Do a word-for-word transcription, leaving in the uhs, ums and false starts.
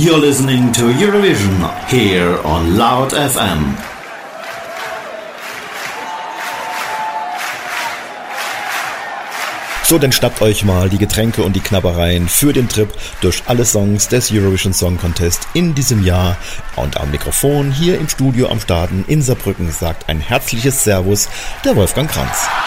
You're listening to Eurovision here on Loud F M. So, dann schnappt euch mal die Getränke und die Knabbereien für den Trip durch alle Songs des Eurovision Song Contest in diesem Jahr. Und am Mikrofon hier im Studio am Starten in Saarbrücken sagt ein herzliches Servus der Wolfgang Kranz.